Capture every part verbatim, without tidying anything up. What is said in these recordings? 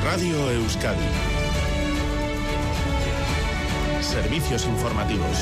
Radio Euskadi. Servicios informativos.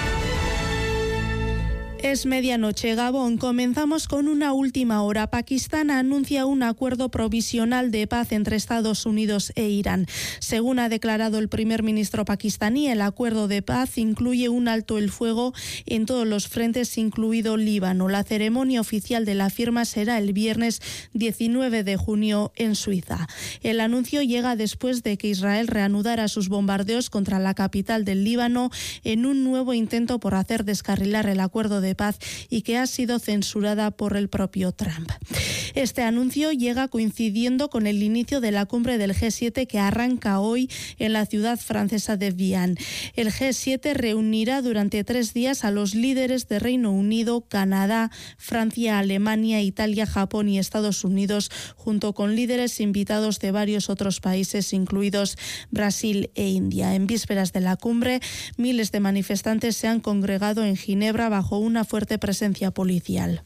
Es medianoche, Gabón. Comenzamos con una última hora. Pakistán anuncia un acuerdo provisional de paz entre Estados Unidos e Irán. Según ha declarado el primer ministro pakistaní, el acuerdo de paz incluye un alto el fuego en todos los frentes, incluido Líbano. La ceremonia oficial de la firma será el viernes diecinueve de junio en Suiza. El anuncio llega después de que Israel reanudara sus bombardeos contra la capital del Líbano en un nuevo intento por hacer descarrilar el acuerdo de paz y que ha sido censurada por el propio Trump. Este anuncio llega coincidiendo con el inicio de la cumbre del G siete que arranca hoy en la ciudad francesa de Vienne. El G siete reunirá durante tres días a los líderes de Reino Unido, Canadá, Francia, Alemania, Italia, Japón y Estados Unidos, junto con líderes invitados de varios otros países, incluidos Brasil e India. En vísperas de la cumbre, miles de manifestantes se han congregado en Ginebra bajo una fuerte presencia policial.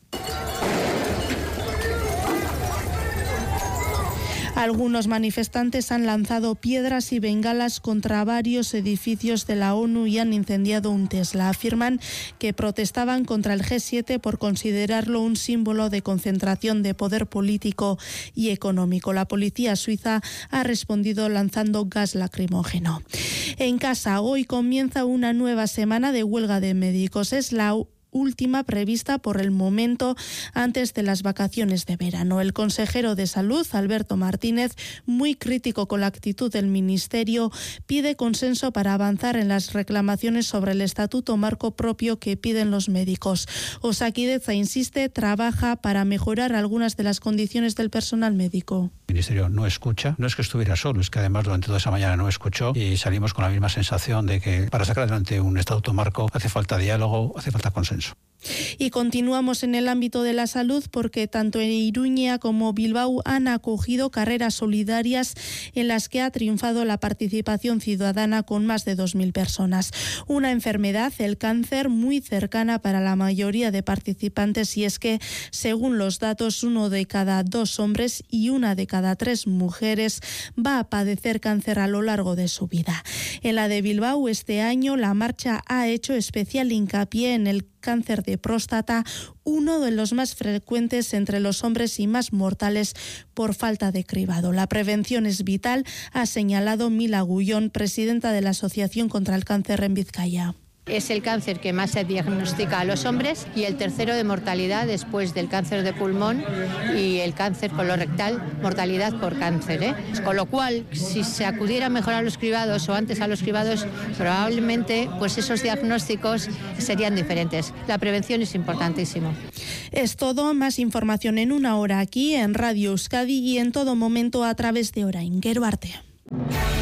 Algunos manifestantes han lanzado piedras y bengalas contra varios edificios de la ONU y han incendiado un Tesla. Afirman que protestaban contra el G siete por considerarlo un símbolo de concentración de poder político y económico. La policía suiza ha respondido lanzando gas lacrimógeno. En casa, hoy comienza una nueva semana de huelga de médicos. Es la última prevista por el momento antes de las vacaciones de verano. El consejero de Salud, Alberto Martínez, muy crítico con la actitud del Ministerio, pide consenso para avanzar en las reclamaciones sobre el estatuto marco propio que piden los médicos. Osakidetza, insiste, trabaja para mejorar algunas de las condiciones del personal médico. El Ministerio no escucha, no es que estuviera solo, es que además durante toda esa mañana no escuchó y salimos con la misma sensación de que para sacar adelante un estatuto marco hace falta diálogo, hace falta consenso. Y continuamos en el ámbito de la salud porque tanto en Iruña como Bilbao han acogido carreras solidarias en las que ha triunfado la participación ciudadana con más de dos mil personas. Una enfermedad, el cáncer, muy cercana para la mayoría de participantes, y es que, según los datos, uno de cada dos hombres y una de cada tres mujeres va a padecer cáncer a lo largo de su vida. En la de Bilbao, este año, la marcha ha hecho especial hincapié en el cáncer de próstata, uno de los más frecuentes entre los hombres y más mortales por falta de cribado. La prevención es vital, ha señalado Mila Gullón, presidenta de la Asociación contra el Cáncer en Vizcaya. Es el cáncer que más se diagnostica a los hombres y el tercero de mortalidad después del cáncer de pulmón y el cáncer colorectal, mortalidad por cáncer, ¿eh? Con lo cual, si se acudiera mejor a los cribados o antes a los cribados, probablemente pues esos diagnósticos serían diferentes. La prevención es importantísimo. Es todo. Más información en una hora aquí en Radio Euskadi y en todo momento a través de Orain. Gero arte.